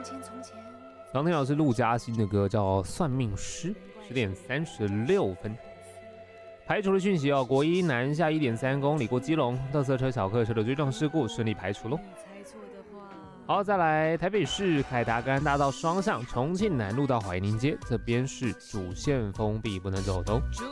刚听到是陆嘉欣的歌，叫《算命师》，10点36分。排除了讯息哦，国一南下1.3公里过基隆，垃圾车、小客车的追撞事故顺利排除喽。好，再来台北市凯达格兰大道双向重庆南路到怀宁街，这边是主线封闭，不能走动。 主